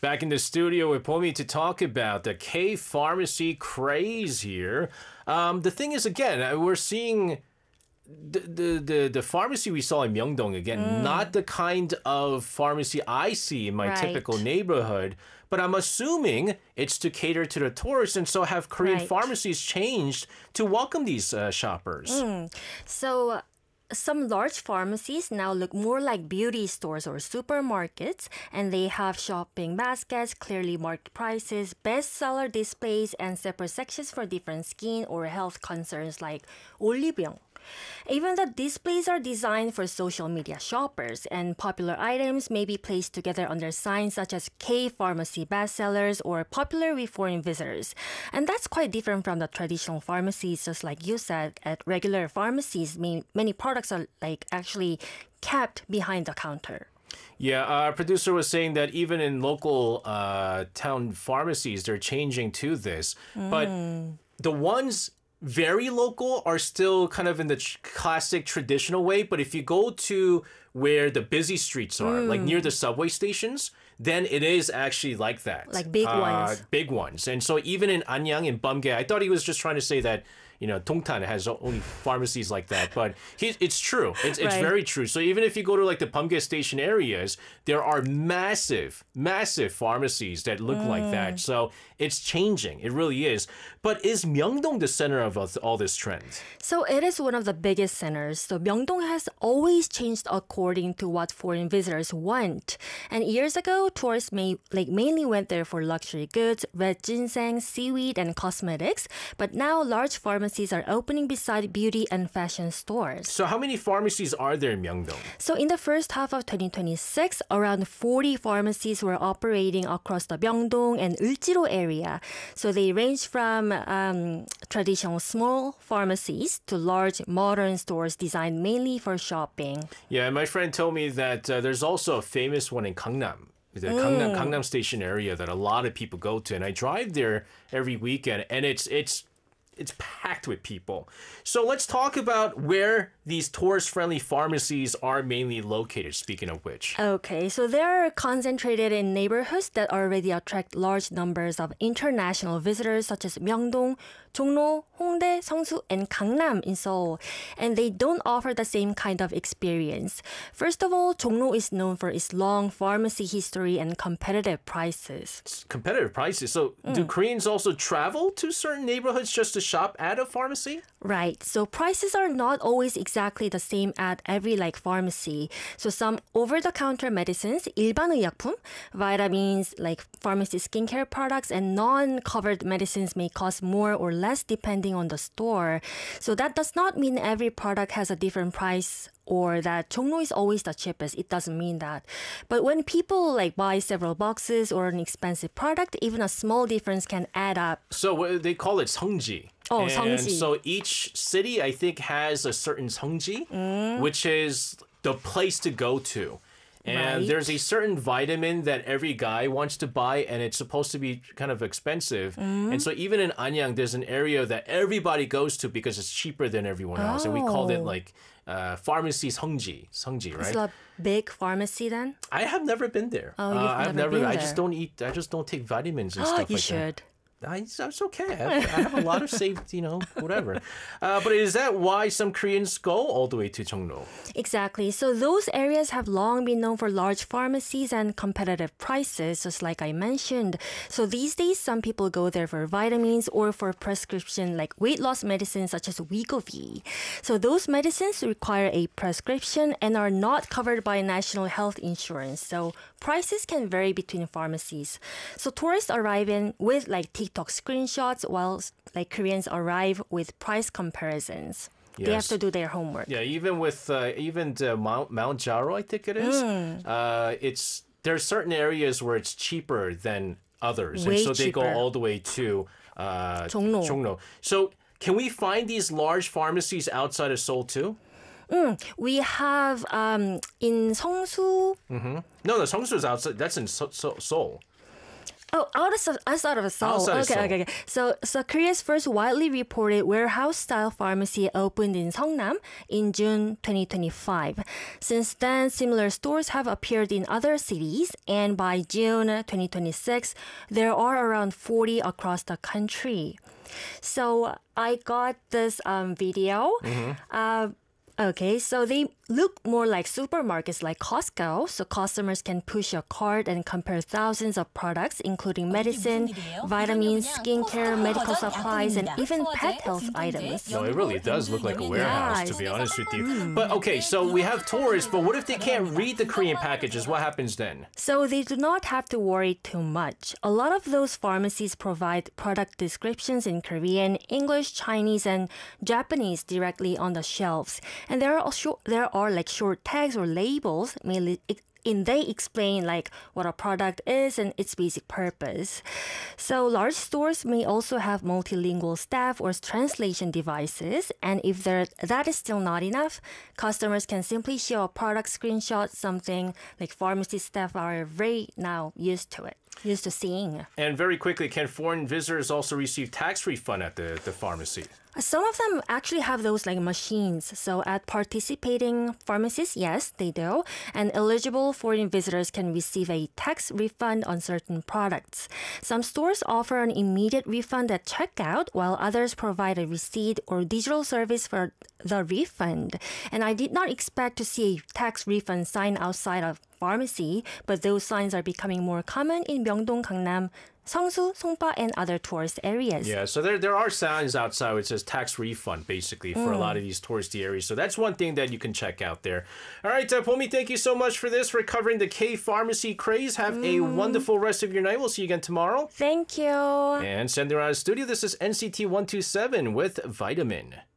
Back in the studio with Pomi to talk about the K-pharmacy craze here. The thing is, again, we're seeing the pharmacy we saw in Myeongdong again, not the kind of pharmacy I see in my typical neighborhood, but I'm assuming it's to cater to the tourists, and so have Korean pharmacies changed to welcome these shoppers? So some large pharmacies now look more like beauty stores or supermarkets, and they have shopping baskets, clearly marked prices, bestseller displays, and separate sections for different skin or health concerns like 올리브영. Even the displays are designed for social media shoppers, and popular items may be placed together under signs such as K-pharmacy bestsellers or popular with foreign visitors. And that's quite different from the traditional pharmacies, just like you said. At regular pharmacies, many products are actually kept behind the counter. Yeah, our producer was saying that even in local town pharmacies, they're changing to this. But the ones very local are still kind of in the classic traditional way. But if you go to where the busy streets are, like near the subway stations, then it is actually like that. Like big ones. Big ones. And so even in Anyang, in Bumgye, I thought he was just trying to say that, Dongtan has only pharmacies like that. But it's true. It's very true. So even if you go to like the Bumgye station areas, there are massive, massive pharmacies that look like that. So it's changing. It really is. But is Myeongdong the center of all this trend? So it is one of the biggest centers. So Myeongdong has always changed according to what foreign visitors want. And years ago, tourists mainly went there for luxury goods, red ginseng, seaweed, and cosmetics. But now large pharmacies are opening beside beauty and fashion stores. So how many pharmacies are there in Myeongdong? So in the first half of 2026, around 40 pharmacies were operating across the Myeongdong and Ulchiro area. So they range from traditional small pharmacies to large modern stores designed mainly for shopping. Yeah, my friend told me that there's also a famous one in Gangnam. The Gangnam Station area that a lot of people go to. And I drive there every weekend, and it's packed with people. So let's talk about where these tourist-friendly pharmacies are mainly located, speaking of which. Okay, so they're concentrated in neighborhoods that already attract large numbers of international visitors such as Myeongdong, Jongno, Hongdae, Seongsu, and Gangnam in Seoul. And they don't offer the same kind of experience. First of all, Jongno is known for its long pharmacy history and competitive prices. Competitive prices? So do Koreans also travel to certain neighborhoods just to shop at a pharmacy? Right. So prices are not always exactly the same at every pharmacy. So some over-the-counter medicines, 일반의약품, vitamins, like pharmacy skincare products, and non-covered medicines may cost more or less depending on the store. So that does not mean every product has a different price or that Jongno is always the cheapest. It doesn't mean that. But when people buy several boxes or an expensive product, even a small difference can add up. So they call it seongji. Oh, and seongji. So each city, I think, has a certain seongji, which is the place to go to. And there's a certain vitamin that every guy wants to buy, and it's supposed to be kind of expensive. And so even in Anyang, there's an area that everybody goes to because it's cheaper than everyone else. And we called it pharmacy seongji, right? It's a big pharmacy then? I have never been there. Oh, you've never been there. I just don't take vitamins and stuff like that. You should. It's okay. I have a lot of saved, whatever. But is that why some Koreans go all the way to Jongno? Exactly. So those areas have long been known for large pharmacies and competitive prices, just like I mentioned. So these days, some people go there for vitamins or for prescription like weight loss medicines such as Wegovy. So those medicines require a prescription and are not covered by national health insurance. So prices can vary between pharmacies. So tourists arrive in with TikTok screenshots, while Koreans arrive with price comparisons. Yes. They have to do their homework. Yeah, even with Mount Jaro, I think it is. There are certain areas where it's cheaper than others, Way and so they cheaper. go all the way to Jongno. So can we find these large pharmacies outside of Seoul too? We have in Seongsu. No, Seongsu is outside. That's in Seoul. Oh, outside of Seoul. Outside of Seoul. Okay. So Korea's first widely reported warehouse-style pharmacy opened in Seongnam in June 2025. Since then, similar stores have appeared in other cities, and by June 2026, there are around 40 across the country. So I got this video. Okay, so they look more like supermarkets like Costco. So customers can push a cart and compare thousands of products, including medicine, vitamins, skincare, medical supplies, and even pet health items. No, it really does look like a warehouse, to be honest with you. But okay, so we have tourists, but what if they can't read the Korean packages? What happens then? So they do not have to worry too much. A lot of those pharmacies provide product descriptions in Korean, English, Chinese, and Japanese directly on the shelves. And there are like short tags or labels, mainly they explain like what a product is and its basic purpose. So large stores may also have multilingual staff or translation devices. And if that is still not enough, customers can simply show a product screenshot, something like pharmacy staff are very now used to seeing. And very quickly, can foreign visitors also receive tax refund at the pharmacy? Some of them actually have those like machines. So at participating pharmacies, yes, they do. And eligible foreign visitors can receive a tax refund on certain products. Some stores offer an immediate refund at checkout, while others provide a receipt or digital service for the refund. And I did not expect to see a tax refund sign outside of pharmacy, but those signs are becoming more common in Myeongdong, Gangnam, Seongsu, Songpa, and other tourist areas. Yeah, so there are signs outside which says tax refund, basically, for a lot of these touristy areas. So that's one thing that you can check out there. All right, Pomi, thank you so much for this, for covering the K-pharmacy craze. Have a wonderful rest of your night. We'll see you again tomorrow. Thank you. And sending around the studio, this is NCT 127 with Vitamin.